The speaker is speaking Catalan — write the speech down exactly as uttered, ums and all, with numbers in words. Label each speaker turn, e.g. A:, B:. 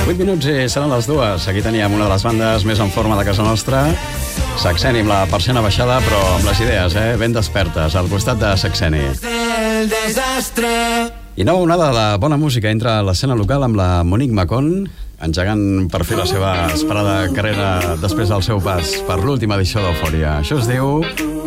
A: vuit minuts i seran les dues. Aquí teníem una de les bandes més en forma de casa nostra. Saxeni amb la persiana baixada, però amb les idees, eh? Ben despertes, al costat de Saxeni. I nova onada de bona música entra a l'escena local amb la Monique Macon, engegant per fer la seva esperada carrera després del seu pas per l'última edició d'Eufòria. Això es diu